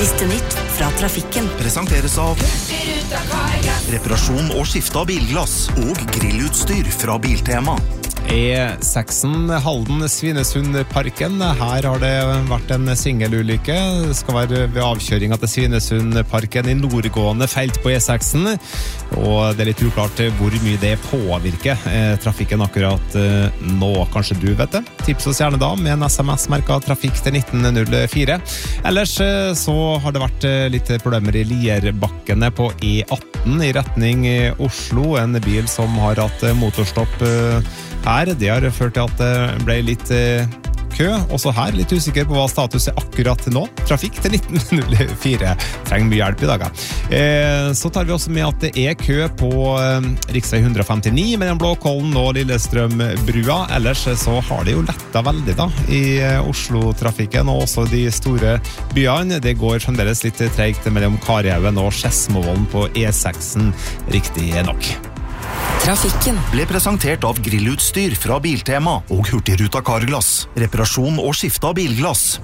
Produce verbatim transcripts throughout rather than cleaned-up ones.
Siste nytt fra trafikken. Presenteres av reparasjon og skifte av bilglass og grillutstyr fra Biltema. E seks Halden-Svinesundparken. Her har det vært en singelulykke. Det skal være ved avkjøringen til Svinesundparken i nordgående felt på E seks. Og det er litt uklart hvor mye det påvirker eh, trafikken akkurat eh, nå. Kanskje du vet det? Tips oss gjerne da med en sms merket trafikk til nitten null fire. Ellers eh, så har det vært eh, litt problemer i Lierbakkene på E atten i retning eh, Oslo. En bil som har hatt eh, motorstopp eh, her, det har ført til at det ble litt eh, kø. Også her litt usikker på hva status er akkurat nå. Trafikk til nitten null fire. Trenger mye hjelp i dag. Eh, så tar vi også med at det er kø på eh, riksvei one fifty-nine mellom Blåkollen og Lillestrømbrua. Ellers så har det jo lettet veldig da i eh, Oslo-trafikken og også de store byene. Det går fremdeles litt tregt mellom Karihaugen og Skedsmovollen på E seks, riktig nok. Trafikken ble presentert av grillutstyr fra Biltema og Hurtigruta Carglass. Reparasjon og skifte av bilglass.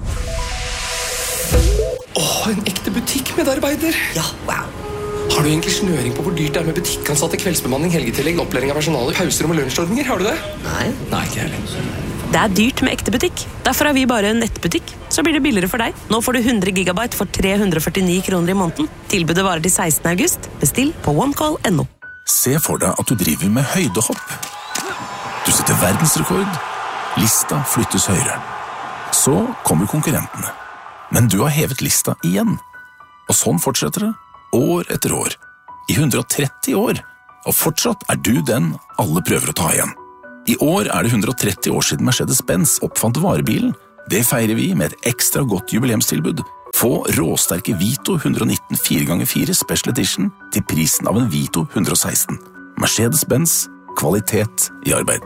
Åh, en ekte butikkmedarbeider. Ja, wow. Har du egentlig snøring på hvor dyrt det er med butikkansatte, kveldsbemanning, helgetillegg, opplæring av personalet, pauserom og lunsjordninger? Har du det? Nei. Nei, ikke heller. Det er dyrt med ekte butikk. Derfor er vi bare en nettbutikk. Så blir det billigere for deg. Nå får du hundre gigabyte for tre hundre førtini kroner i måneden. Tilbudet varer til sekstende august. Bestill på onecall punktum no. Se for deg at du driver med høydehopp. Du setter verdensrekord. Lista flyttes høyere. Så kommer konkurrentene. Men du har hevet lista igjen. Og sånn fortsetter det, år etter år. I one hundred thirty år. Og fortsatt er du den alle prøver å ta igjen. I år er det one hundred thirty år siden Mercedes-Benz oppfant varebilen. Det feirer vi med et ekstra godt jubileumstilbud. Få råsterke Vito one nineteen fire ganger fire Special Edition til prisen av en Vito one sixteen. Mercedes-Benz, kvalitet i arbeid.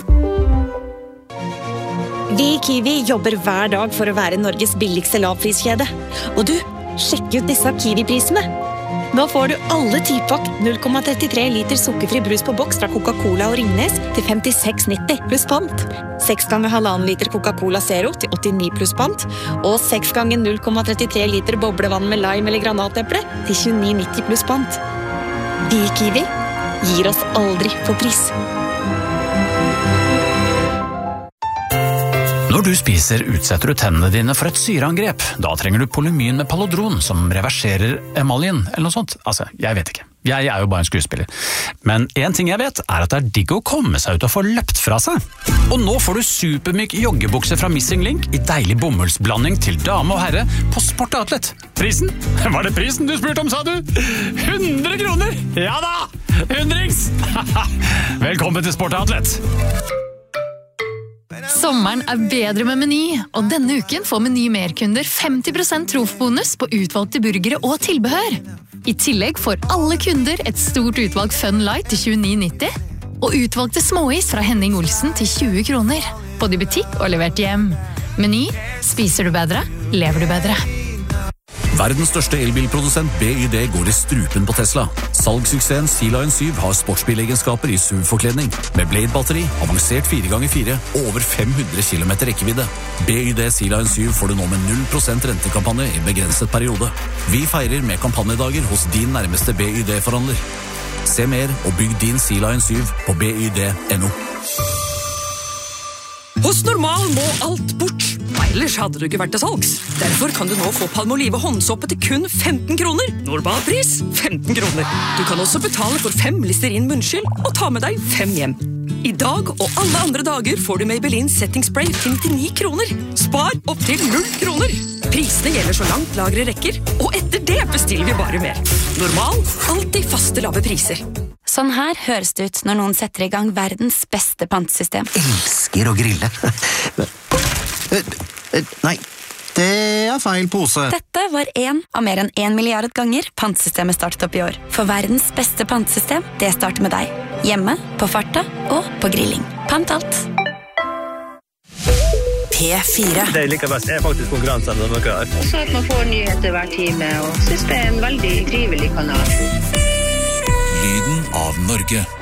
Vi i Kiwi jobber hver dag for å være Norges billigste lavpriskjede. Og du, sjekk ut disse Kiwi-prisene. Nå får du alle tipakk null komma trettitre liter sukkerfri brus på boks fra Coca-Cola og Ringnes til femtiseks nitti pluss pant. seks ganger halvannen liter Coca-Cola Zero til åttini pluss pant. Og seks ganger null komma trettitre liter boblevann med lime eller granateple til tjueni nitti pluss pant. Vi i Kiwi gir oss aldri for pris. Når du spiser, utsetter du tennene dine for et syreangrep. Da trenger du Polymyn med Palodron, som reverserer emaljen, eller noe sånt. Altså, jeg vet ikke. Jeg er jo bare en skuespiller. Men en ting jeg vet, er at det er digg å komme seg ut og få løpt fra seg. Og nå får du supermyk joggebukse fra Missing Link i deilig bomullsblanding til dame og herre på Sport Outlet. Prisen? Var det prisen du spurte om, sa du? hundre kroner! Ja da! Hundrings! Velkommen til Sport Outlet. Sommeren er bedre med Meny, og denne uken får Meny Merkunder femti prosent trofbonus på utvalgte burgere og tilbehør. I tillegg får alle kunder et stort utvalg Fun Light til tjueni nitti, og utvalgte småis fra Henning Olsen til tjue kroner. Både i butikk og levert hjem. Meny, spiser du bedre, lever du bedre. Verdens største elbilprodusent B Y D går i strupen på Tesla. Salgssuksessen Sea Lion seven har sportsbilegenskaper i S U V-forkledning, med Blade-batteri, avansert fire ganger fire og over fem hundre kilometer rekkevidde. B Y D Sea Lion seven får du nå med null prosent rentekampanje i begrenset periode. Vi feirer med kampanjedager hos din nærmeste B Y D-forhandler. Se mer og bygg din Sea Lion seven på b y d punktum no. Hos Normal må alt bort. Ellers hadde du ikke vært til salgs. Derfor kan du nå få Palmolive håndsåpe til kun femten kroner. Normalpris femten kroner. Du kan også betale for fem Listerin munnskyld og ta med deg fem hjem. I dag og alle andre dager får du Maybelline Setting Spray til nittini kroner. Spar opp til null kroner. Prisene gjelder så langt lagre rekker, og etter det bestiller vi bare mer. Normal, alltid faste lave priser. Sånn her høres det ut når noen setter i gang verdens beste pantesystem. Elsker å grille. Nei, det er feil pose. Dette var en av mer enn en milliard ganger pantsystemet startet opp i år. For verdens beste pantesystem, det starter med deg. Hjemme, på farta og på grilling. Pant alt. P fire. Det jeg liker best er faktisk konkurransen med dere her. Så at man får nyheter hver time, og synes det er en veldig trivelig kanal. Lyden av Norge.